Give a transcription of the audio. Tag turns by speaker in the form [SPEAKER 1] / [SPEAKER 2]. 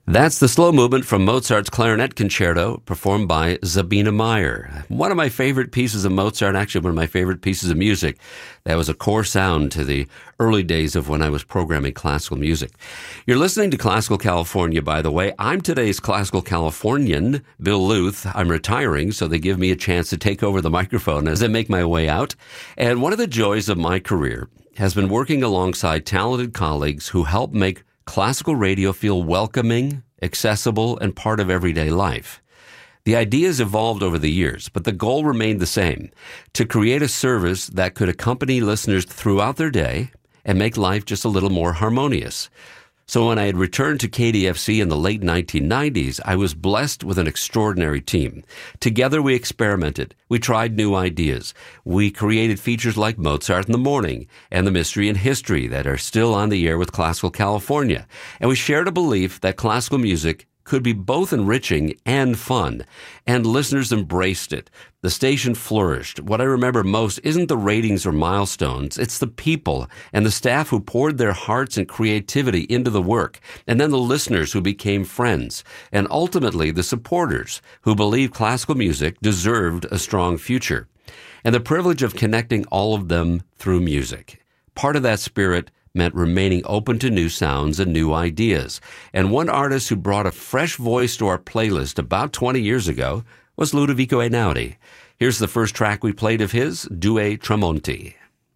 [SPEAKER 1] That's the slow movement from Mozart's Clarinet Concerto, performed by Sabine Meyer. One of my favorite pieces of Mozart, actually one of my favorite pieces of music. That was a core sound to the early days of when I was programming classical music. You're listening to Classical California, by the way. I'm today's Classical Californian, Bill Luth. I'm retiring, so they give me a chance to take over the microphone as I make my way out. And one of the joys of my career has been working alongside talented colleagues who help make classical radio feel welcoming, accessible, and part of everyday life. The ideas evolved over the years, but the goal remained the same, to create a service that could accompany listeners throughout their day and make life just a little more harmonious. So when I had returned to KDFC in the late 1990s, I was blessed with an extraordinary team. Together we experimented. We tried new ideas. We created features like Mozart in the Morning and The Mystery and History that are still on the air with Classical California. And we shared a belief that classical music could be both enriching and fun, and listeners embraced it. The station flourished. What I remember most isn't the ratings or milestones, it's the people and the staff who poured their hearts and creativity into the work, and then the listeners who became friends, and ultimately the supporters who believed classical music deserved a strong future. And the privilege of connecting all of them through music. Part of that spirit meant remaining open to new sounds and new ideas. And one artist who brought a fresh voice to our playlist about 20 years ago was Ludovico Einaudi. Here's the first track we played of his, Due Tramonti.